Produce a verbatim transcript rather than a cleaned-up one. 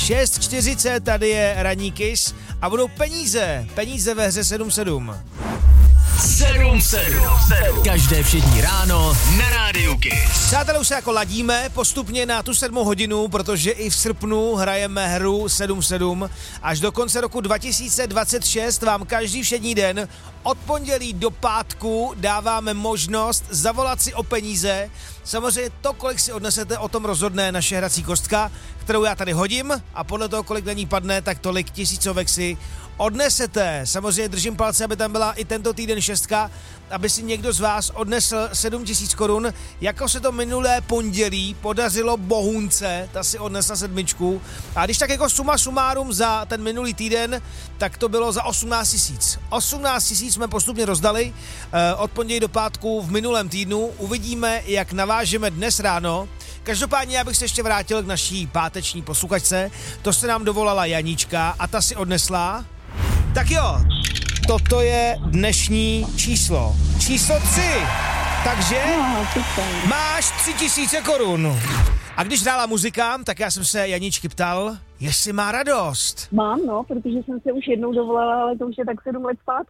šest čtyřicet, tady je ranní Kiss a budou peníze, peníze ve hře sedm sedm. sedm sedm. Každé všední ráno na rádiu Kiss. Přátelé, už se jako ladíme postupně na tu sedmou hodinu, protože i v srpnu hrajeme hru sedm sedm. Až do konce roku dva tisíce dvacet šest vám každý všední den od pondělí do pátku dáváme možnost zavolat si o peníze. Samozřejmě to, kolik si odnesete, o tom rozhodne naše hrací kostka, kterou já tady hodím a podle toho, kolik na ní padne, tak tolik tisícovek si odnesete. Samozřejmě držím palce, aby tam byla i tento týden šestka, aby si někdo z vás odnesl sedm tisíc korun, jako se to minulé pondělí podařilo Bohunce, ta si odnesla sedmičku. A když tak jako suma sumárum za ten minulý týden, tak to bylo za osmnáct tisíc. osmnáct tisíc jsme postupně rozdali eh, od pondělí do pátku v minulém týdnu. Uvidíme, jak navážeme dnes ráno. Každopádně já bych se ještě vrátil k naší páteční posluchačce. To se nám dovolala Janíčka a ta si odnesla. Tak jo, toto je dnešní číslo. Číslo tři. Takže máš tři tisíce korun. A když hrála muzika, tak já jsem se Janíčky ptal, jestli má radost. Mám, no, protože jsem se už jednou dovolala, ale to už je tak sedm let zpátky.